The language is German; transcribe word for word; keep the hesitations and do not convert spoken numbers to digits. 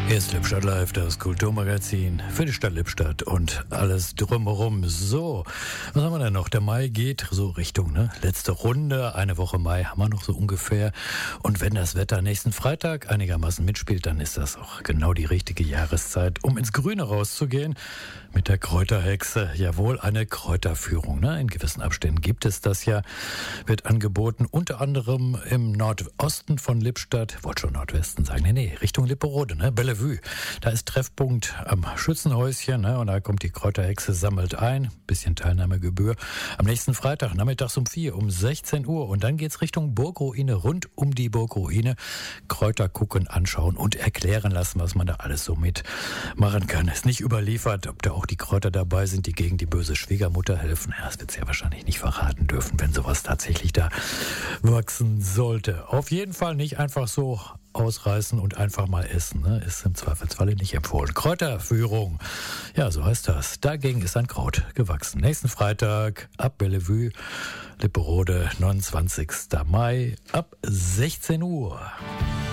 Hier ist Lippstadt Live, das Kulturmagazin für die Stadt Lippstadt und alles drumherum. So, was haben wir denn noch? Der Mai geht so Richtung, ne? Letzte Runde, eine Woche Mai haben wir noch so ungefähr. Und wenn das Wetter nächsten Freitag einigermaßen mitspielt, dann ist das auch genau die richtige Jahreszeit, um ins Grüne rauszugehen mit der Kräuterhexe. Jawohl, eine Kräuterführung, ne? In gewissen Abständen gibt es das ja, wird angeboten, unter anderem im Nordosten von Lippstadt, wollte schon Nordwesten sagen, nee, nee, Richtung Lipperode, ne? Bellevue. Da ist Treffpunkt am Schützenhäuschen, ne? Und da kommt die Kräuterhexe, sammelt ein, bisschen Teilnahmegebühr. Am nächsten Freitag, nachmittags um vier, um sechzehn Uhr. Und dann geht's Richtung Burgruine, rund um die Burgruine. Kräuter gucken, anschauen und erklären lassen, was man da alles so mitmachen kann. Ist nicht überliefert, ob da auch die Kräuter dabei sind, die gegen die böse Schwiegermutter helfen. Ja, das wird's ja wahrscheinlich nicht verraten dürfen, wenn sowas tatsächlich da wachsen sollte. Auf jeden Fall nicht einfach so ausreißen und einfach mal essen, ne? Ist im Zweifelsfalle nicht empfohlen. Kräuterführung, ja, so heißt das. Dagegen ist ein Kraut gewachsen. Nächsten Freitag ab Bellevue, Lipperode, neunundzwanzigsten Mai ab sechzehn Uhr.